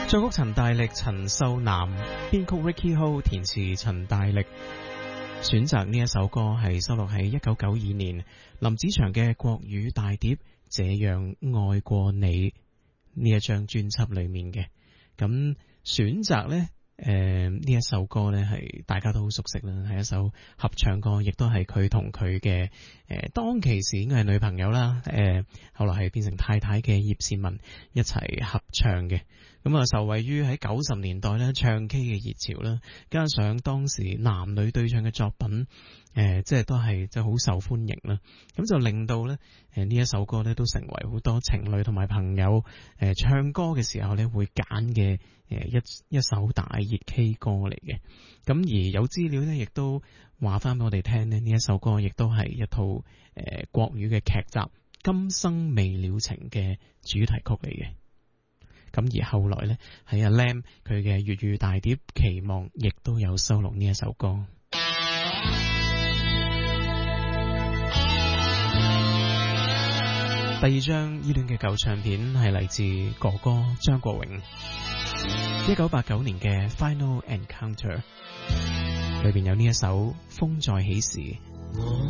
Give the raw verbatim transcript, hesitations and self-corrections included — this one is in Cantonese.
作曲陳大力、陳秀楠，編曲 Ricky Ho， 填詞陳大力。選擇呢一首歌係收錄喺一九九二年林子祥嘅國語大碟《這樣愛過你》呢一張專輯裏面嘅。咁選擇呢誒呢一首歌呢係大家都好熟悉啦，係一首合唱歌，亦都係佢同佢嘅誒當其時應該係女朋友啦，誒、呃、後來係變成太太嘅葉倩文一齊合唱嘅。咁啊，受惠於喺九十年代咧唱 K 嘅熱潮啦，加上當時男女對唱嘅作品，誒、呃，即係都係即係好受歡迎啦。咁就令到咧，誒呢一首歌咧都成為好多情侶同埋朋友誒、呃、唱歌嘅時候咧會揀嘅誒一一首大熱 K 歌嚟嘅。咁而有資料咧，亦都話翻俾我哋聽咧，呢一首歌亦都係一套誒、呃、國語嘅劇集《今生未了情》嘅主題曲嚟嘅。咁而後來呢，喺阿 Lam 佢嘅粵語大碟《期望》亦都有收錄呢一首歌。第二張依戀嘅舊唱片係嚟自哥哥張國榮，一九八九年嘅《Final Encounter》裏邊有呢一首《風再起時》。